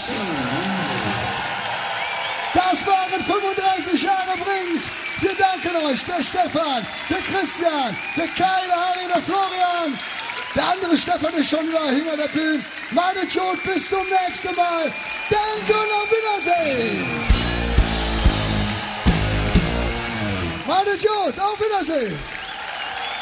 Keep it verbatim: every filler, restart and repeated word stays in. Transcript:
Das waren fünfunddreißig Jahre Brings. Wir danken euch, der Stefan, der Christian, der Kai, der Harry, der Florian. Der andere Stefan ist schon wieder hinter der Bühne. Meine Jude, bis zum nächsten Mal. Danke und auf Wiedersehen. Meine Jude, auf Wiedersehen.